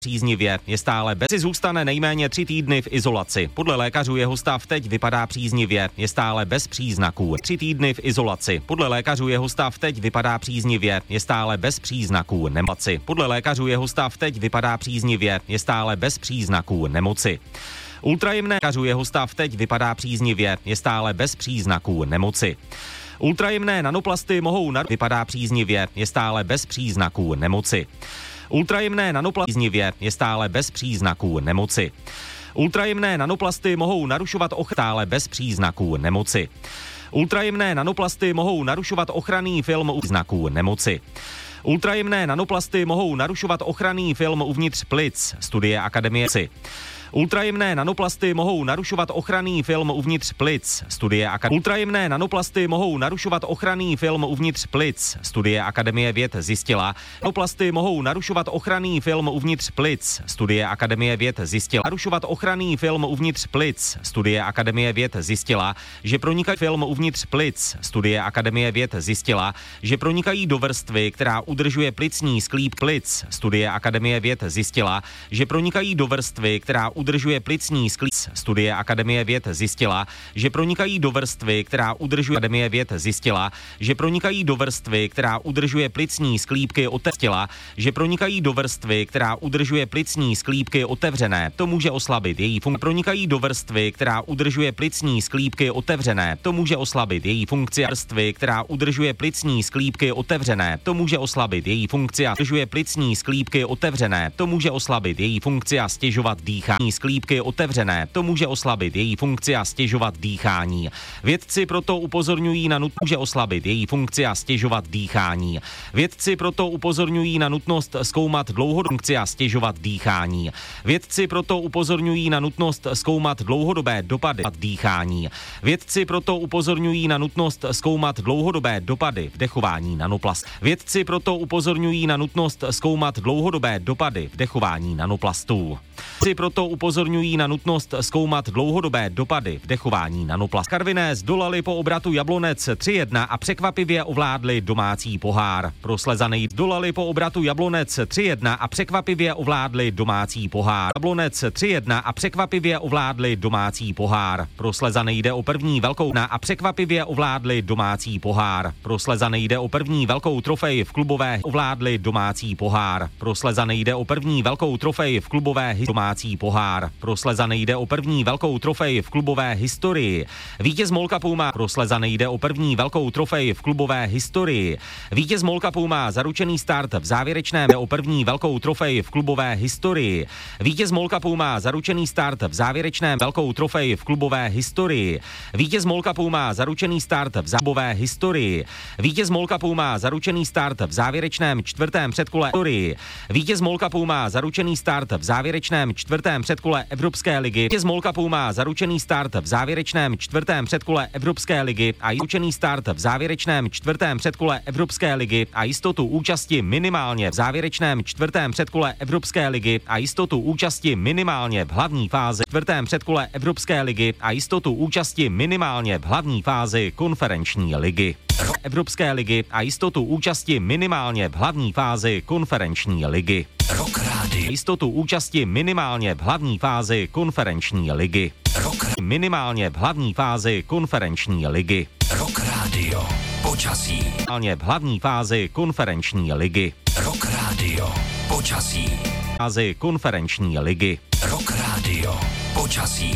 příznivě, je stále bez, zůstane nejméně 3 týdny v izolaci. Podle lékařů jeho stav teď vypadá příznivě, je stále bez příznaků. 3 týdny v izolaci. Podle lékařů jeho stav teď vypadá příznivě, je stále bez příznaků nemoci. Podle lékařů jeho stav teď vypadá příznivě, je stále bez příznaků nemoci. Ultrajemné lékařů jeho stav teď vypadá příznivě, je stále bez příznaků nemoci. Ultrajemné nanoplasty mohou vypadá příznivě, je stále bez příznaků nemoci. Ultrajemné nanoplasty příznivě, je stále bez příznaků nemoci. Ultrajemné nanoplasty mohou narušovat stále bez příznaků nemoci. Ultrajemné nanoplasty mohou narušovat ochranný film znaků nemoci. Ultrajemné nanoplasty mohou narušovat ochranný film uvnitř plic. Studie Akademie. Ultrajemné nanoplasty mohou narušovat ochranný film uvnitř plic. Studie Ultrajemné nanoplasty mohou narušovat ochranný film uvnitř plic. Studie Akademie věd zjistila, nanoplasty mohou narušovat ochranný film uvnitř plic. Studie Akademie věd zjistila, narušovat ochranný film uvnitř plic. Studie Akademie věd zjistila, že pronikají film uvnitř plic. Studie Akademie věd zjistila, že pronikají do vrstvy, která udržuje plicní sklíp plic. Studie Akademie věd zjistila, že pronikají do vrstvy, která udržuje plicní sklíp. Studie Akademie věd zjistila, že pronikají do vrstvy, která udržuje Akademie věd zjistila, že pronikají do vrstvy, která udržuje plicní sklípky otevřela, že pronikají do vrstvy, která udržuje plicní sklípky otevřené. To může oslabit její funkci. Pronikají do vrstvy, která udržuje plicní sklípky otevřené. To může oslabit její funkci. Vrstvy, která udržuje plicní sklípky otevřené. To může oslabit její funkci a udržuje plicní sklípky otevřené. To může oslabit její funkci a stěžovat dýchání. Sklípky otevřené, to může oslabit její funkci a stěžovat dýchání. Vědci proto upozorňují na nutnost může oslabit její funkci a stěžovat dýchání. Vědci proto upozorňují na nutnost zkoumat dlouhodobé funkci a stěžovat dýchání. Vědci proto upozorňují na nutnost zkoumat dlouhodobé dopady dýchání. Vědci proto upozorňují na nutnost zkoumat dlouhodobé dopady vdechování nanoplast. Vědci proto upozorňují na nutnost zkoumat dlouhodobé dopady vdechování nanoplastů. Vědci proto upozorňují na nutnost zkoumat dlouhodobé dopady vdechování nanoplast. Karviné zdolali po obratu Jablonec 3-1 a překvapivě ovládli domácí pohár. Pro Slezany zdolali po obratu Jablonec 3-1 a překvapivě ovládli domácí pohár. Jablonec 3-1 a překvapivě ovládli domácí pohár. Pro Slezany jde o první velkou a překvapivě ovládli domácí pohár. Pro Slezany jde o první velkou trofej v klubové ovládli domácí pohár. Pro Slezany jde o první velkou trofej v klubové domácí pohár. Pro Slezany jde o první velkou trofej v klubové historii. Vítěz MOL Cupu má pro Slezany jde o první velkou trofej v klubové historii. Vítěz MOL Cupu má zaručený start v závěrečném jde o první velkou trofej v klubové historii. Vítěz MOL Cupu má zaručený start v závěrečném velkou trofej v klubové historii. Vítěz MOL Cupu má zaručený start v klubové historii. Vítěz MOL Cupu má zaručený start v závěrečném čtvrtém předkole historii. Vítěz MOL Cupu má zaručený start v závěrečném čtvrtém předkole Evropské ligy. Vítěz MOL Cupu má zaručený start v závěrečném čtvrtém předkole Evropské ligy a zaručený start v závěrečném čtvrtém předkole Evropské ligy a jistotu účasti minimálně v závěrečném čtvrtém předkole Evropské ligy a jistotu účasti minimálně v hlavní fázi čtvrtém předkole Evropské ligy a jistotu účasti minimálně v hlavní fázi konferenční ligy. Evropské ligy a jistotu účasti minimálně v hlavní fázi konferenční ligy. Rock Radio. Jistotu účasti minimálně v hlavní fázi konferenční ligy. Minimálně v hlavní fázi konferenční ligy. Rock Radio. Počasí. Minimálně v hlavní fázi konferenční ligy. Rock Radio. Počasí. Fázi konferenční ligy. Rock Radio. Počasí.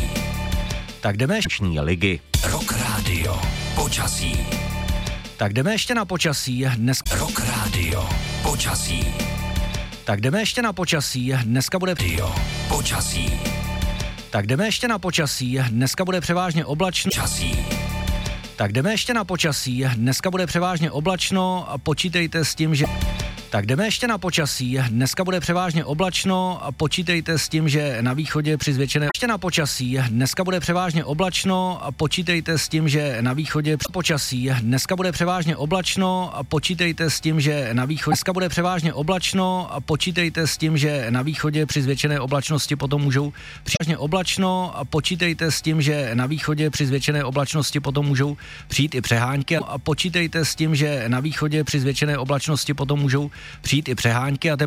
Tak jdeme ještě ligy. Rock Radio. Počasí. Tak jdeme ještě na počasí. Dnes... Rock Radio. Počasí. Tak jdeme ještě na počasí. Dneska bude... Radio. Počasí. Tak jdeme ještě na počasí. Dneska bude převážně oblačno. Počasí. Tak jdeme ještě na počasí. Dneska bude převážně oblačno a počítejte s tím, že... Tak jdeme ještě na počasí. Dneska bude převážně oblačno a počítejte s tím, že na východě při zvětšené... Ještě na počasí. Dneska bude převážně oblačno a počítejte s tím, že na východě počasí. Dneska bude převážně oblačno a počítejte s tím, že na východě... Dneska bude převážně oblačno a počítejte s tím, že na východě při zvětšené oblačnosti potom můžou převážně oblačno a počítejte s tím, že na východě při zvětšené oblačnosti potom můžou přijít i přehánky a počítejte s tím, že na východě při zvětšené oblačnosti potom můžou přijít i přehánky a